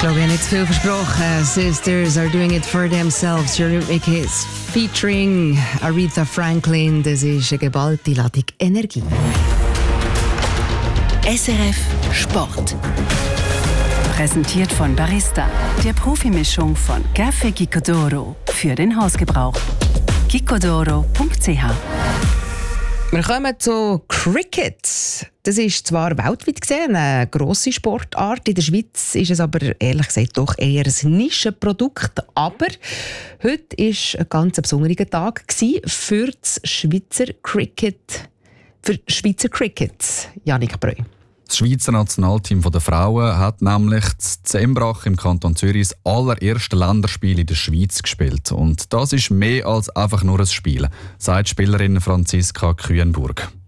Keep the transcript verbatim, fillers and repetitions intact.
glaube, ich habe nicht zu viel versprochen. Sisters are doing it for themselves. Eurythmics featuring Aretha Franklin. Das ist eine geballte Ladung Energie. S R F Sport. Präsentiert von Barista, der Profimischung von Café Gicodoro für den Hausgebrauch. gicodoro punkt c h. Wir kommen zu Cricket. Das ist zwar weltweit gesehen eine grosse Sportart. In der Schweiz ist es aber ehrlich gesagt doch eher ein Nischenprodukt. Aber heute war ein ganz besonderer Tag für das Schweizer Cricket. Für Schweizer Cricket. Jannik Breu. Das Schweizer Nationalteam der Frauen hat nämlich in Zembrach im Kanton Zürich das allererste Länderspiel in der Schweiz gespielt. Und das ist mehr als einfach nur ein Spiel, sagt Spielerin Franziska Kühenburg.